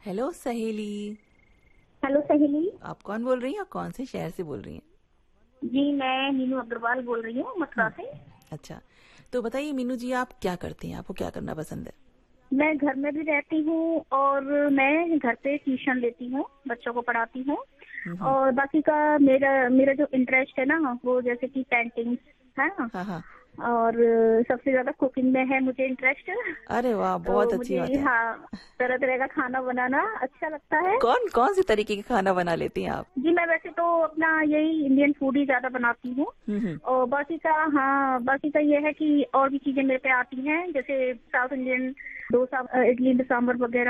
Hello सहेली। Hello सहेली। आप कौन बोल रही हैं और कौन से शहर से बोल रही हैं? जी मैं मीनू अग्रवाल बोल रही हूँ मथुरा से। अच्छा, तो बताइए मीनू जी, आप क्या करती हैं? आपको क्या करना पसंद है? मैं घर में भी रहती हूँ और मैं घर पे ट्यूशन लेती हूँ, बच्चों को पढ़ाती हूँ। हम्म। और बाकी का मेरा मेरा जो इंटरेस्ट है ना वो जैसे कि पेंटिंग है ना। हाँ हाँ। और सबसे ज्यादा कुकिंग में है मुझे इंटरेस्ट। अरे वाह, तो बहुत अच्छी मुझे बात है। हाँ, तरह तरह का खाना बनाना अच्छा लगता है। कौन कौन से तरीके का खाना बना लेती हैं आप? जी मैं वैसे तो अपना यही इंडियन फूड ही ज्यादा बनाती हूँ। हम्म। और बाकी का ये है कि और भी चीजें मेरे पे आती हैं, जैसे साउथ इंडियन डोसा, इडली सांभर वगैरह।